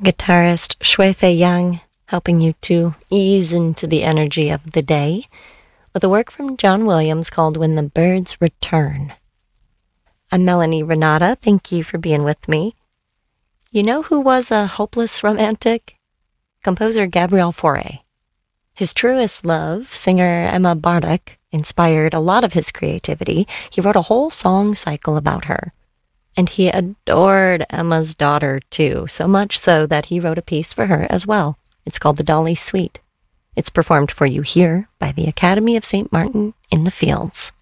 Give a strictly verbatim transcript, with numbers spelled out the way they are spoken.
guitarist Shui Fei Yang, helping you to ease into the energy of the day with a work from John Williams called When the Birds Return. I'm Melanie Renata. Thank you for being with me. You know who was a hopeless romantic? Composer Gabriel Fauré. His truest love, singer Emma Bartok, inspired a lot of his creativity. He wrote a whole song cycle about her. And he adored Emma's daughter, too, so much so that he wrote a piece for her as well. It's called The Dolly Suite. It's performed for you here by the Academy of Saint Martin in the Fields.